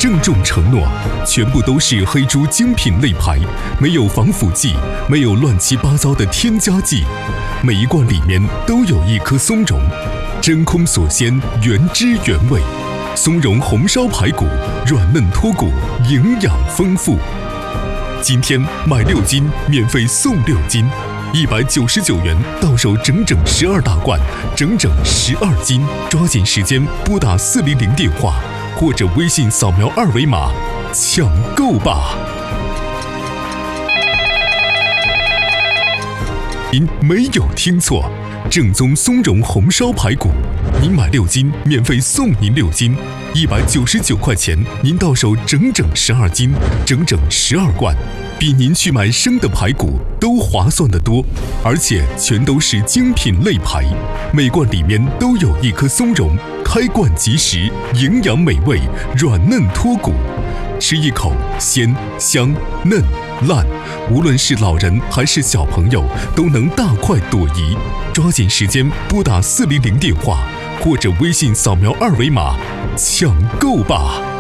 郑重承诺，全部都是黑猪精品肋排，没有防腐剂，没有乱七八糟的添加剂，每一罐里面都有一颗松茸，真空锁鲜，原汁原味。松茸红烧排骨，软嫩脱骨，营养丰富。今天买6斤，免费送6斤，199元到手整整12大罐，整整12斤。抓紧时间拨打400电话，或者微信扫描2维码，抢购吧！您没有听错，正宗松茸红烧排骨，您买6斤，免费送您6斤，199块钱，您到手整整12斤，整整12罐。比您去买生的排骨都划算得多，而且全都是精品肋排，每罐里面都有一颗松茸，开罐即食，营养美味，软嫩脱骨，吃一口鲜香嫩烂，无论是老人还是小朋友都能大快朵颐。抓紧时间拨打400电话，或者微信扫描2维码，抢购吧！